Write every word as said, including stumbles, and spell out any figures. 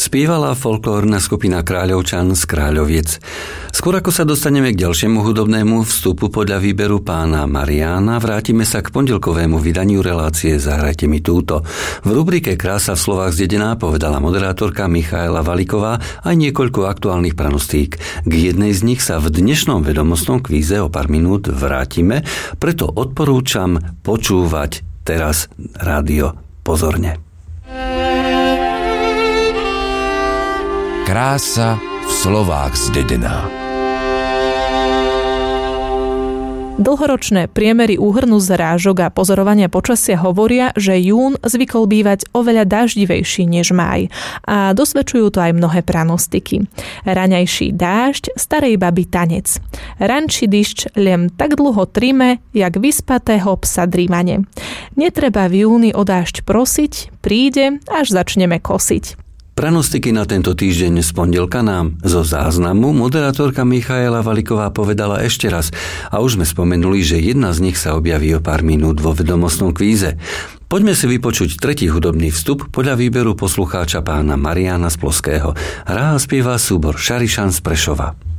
spievala folklórna skupina Kráľovčan z Kráľoviec. Skôr ako sa dostaneme k ďalšiemu hudobnému vstupu podľa výberu pána Mariána, vrátime sa k pondelkovému vydaniu relácie Zahrajte mi túto. V rubrike Krása v slovách z dedina povedala moderátorka Michaela Valiková aj niekoľko aktuálnych pranostík. K jednej z nich sa v dnešnom vedomostnom kvíze o pár minút vrátime, preto odporúčam počúvať teraz rádio pozorne. Krása v slovách z dedina. Dlhoročné priemery úhrnu zrážok a pozorovania počasia hovoria, že jún zvykol bývať oveľa daždivejší než máj a dosvedčujú to aj mnohé pranostiky. Raňajší dážď, starej baby tanec. Ranči dyšť lem tak dlho trime, jak vyspatého psa drímane. Netreba v júni o dážď prosiť, príde, až začneme kosiť. Pranostiky na tento týždeň z pondelka nám zo záznamu moderátorka Michaela Valiková povedala ešte raz a už sme spomenuli, že jedna z nich sa objaví o pár minút vo vedomostnom kvíze. Poďme si vypočuť tretí hudobný vstup podľa výberu poslucháča pána Mariána z Ploského. Hrá a spieva súbor Šarišan z Prešova.